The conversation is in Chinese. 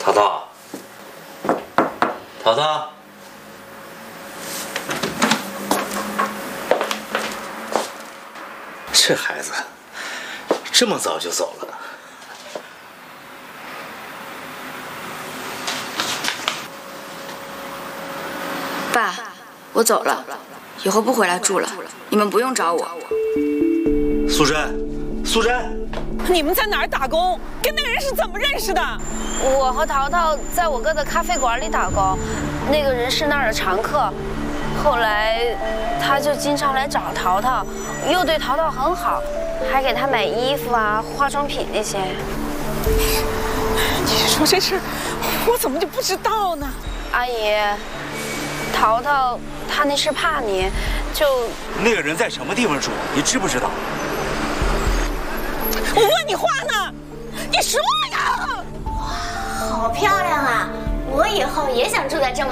淘淘，淘淘，这孩子这么早就走了。 爸，我走了，以后不回来住了，你们不用找我。 素贞，素贞。 你们在哪儿打工？跟那个人是怎么认识的？ 我和淘淘在我哥的咖啡馆里打工，那个人是那儿的常客。后来他就经常来找淘淘，又对淘淘很好，还给他买衣服啊、化妆品那些。 你说这事，我怎么就不知道呢？ 阿姨，淘淘他那是怕你，就那个人在什么地方住，你知不知道？ 我问你话呢，你说呀！ 哇，好漂亮啊！我以后也想住在这么。